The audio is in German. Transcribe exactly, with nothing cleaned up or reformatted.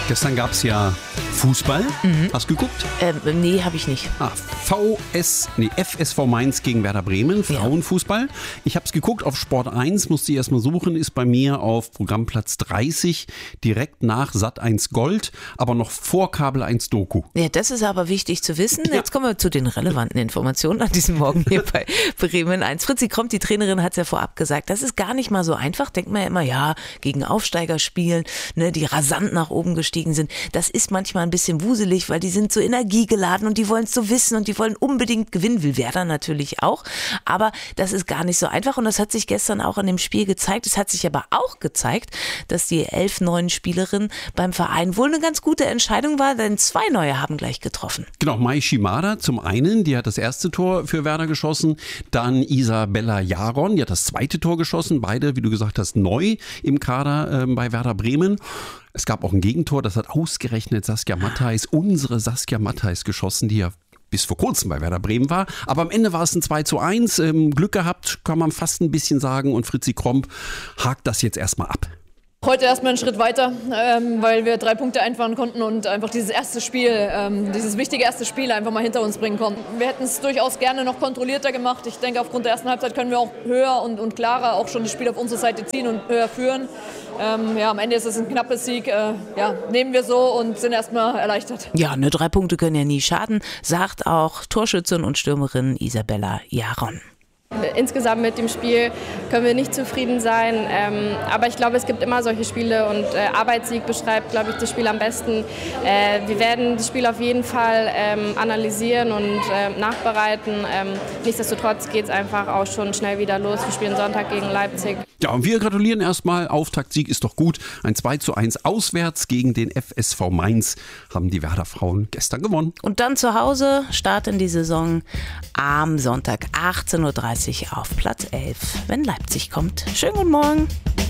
Gestern gab es ja Fußball. Mhm. Hast du geguckt? Ähm, nee, habe ich nicht. Ah, V S, nee, F S V Mainz gegen Werder Bremen, Frauenfußball. Ja. Ich habe es geguckt auf Sport eins, musste ich erstmal suchen, ist bei mir auf Programmplatz dreißig, direkt nach Sat eins Gold, aber noch vor Kabel eins Doku. Ja, das ist aber wichtig zu wissen. Ja. Jetzt kommen wir zu den relevanten Informationen an diesem Morgen hier bei Bremen eins. Fritzi Kromp, die Trainerin, hat es ja vorab gesagt, das ist gar nicht mal so einfach. Denkt man ja immer, ja, gegen Aufsteiger spielen, ne, die rasant nach oben gestiegen sind. Das ist manchmal ein bisschen wuselig, weil die sind so energiegeladen und die wollen es so wissen und die wollen unbedingt gewinnen, will Werder natürlich auch. Aber das ist gar nicht so einfach und das hat sich gestern auch an dem Spiel gezeigt. Es hat sich aber auch gezeigt, dass die elf neuen Spielerinnen beim Verein wohl eine ganz gute Entscheidung war, denn zwei neue haben gleich getroffen. Genau, Mai Shimada zum einen, die hat das erste Tor für Werder geschossen, dann Isabella Jaron, die hat das zweite Tor geschossen, beide, wie du gesagt hast, neu im Kader äh, bei Werder Bremen. Es gab auch ein Gegentor, das hat ausgerechnet Saskia Matthijs, unsere Saskia Matthijs geschossen, die ja bis vor kurzem bei Werder Bremen war. Aber am Ende war es ein zwei zu eins. Ähm, Glück gehabt, kann man fast ein bisschen sagen. Und Fritzi Kromp hakt das jetzt erstmal ab. Heute erstmal einen Schritt weiter, ähm, weil wir drei Punkte einfahren konnten und einfach dieses erste Spiel, ähm, dieses wichtige erste Spiel einfach mal hinter uns bringen konnten. Wir hätten es durchaus gerne noch kontrollierter gemacht. Ich denke, aufgrund der ersten Halbzeit können wir auch höher und, und klarer auch schon das Spiel auf unsere Seite ziehen und höher führen. Ähm, ja, am Ende ist es ein knappes Sieg. Äh, ja, nehmen wir so und sind erstmal erleichtert. Ja, ne, drei Punkte können ja nie schaden, sagt auch Torschützin und Stürmerin Isabella Jaron. Insgesamt mit dem Spiel können wir nicht zufrieden sein, ähm, aber ich glaube, es gibt immer solche Spiele und äh, Arbeitssieg beschreibt, glaube ich, das Spiel am besten. Äh, wir werden das Spiel auf jeden Fall ähm, analysieren und äh, nachbereiten. Ähm, nichtsdestotrotz geht es einfach auch schon schnell wieder los. Wir spielen Sonntag gegen Leipzig. Ja, und wir gratulieren erstmal. Auftaktsieg ist doch gut. Ein zwei zu eins auswärts gegen den F S V Mainz haben die Werder Frauen gestern gewonnen. Und dann zu Hause starten die Saison am Sonntag achtzehn Uhr dreißig auf Platz elf, wenn Leipzig kommt. Schönen guten Morgen.